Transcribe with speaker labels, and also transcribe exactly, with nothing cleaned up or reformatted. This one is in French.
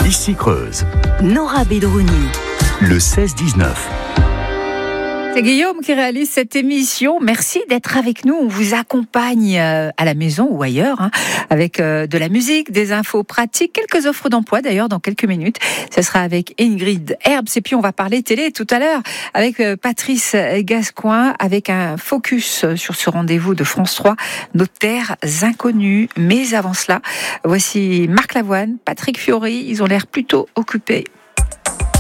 Speaker 1: Ici Creuse,
Speaker 2: Nora Bedrouni.
Speaker 1: le seize dix-neuf.
Speaker 3: C'est Guillaume qui réalise cette émission. Merci d'être avec nous. On vous accompagne à la maison ou ailleurs, hein, avec de la musique, des infos pratiques, quelques offres d'emploi d'ailleurs dans quelques minutes. Ce sera avec Ingrid Herbs. Et puis on va parler télé tout à l'heure avec Patrice Gascoigne, avec un focus sur ce rendez-vous de France trois, Nos terres inconnues. Mais avant cela, voici Marc Lavoine, Patrick Fiori. Ils ont l'air plutôt occupés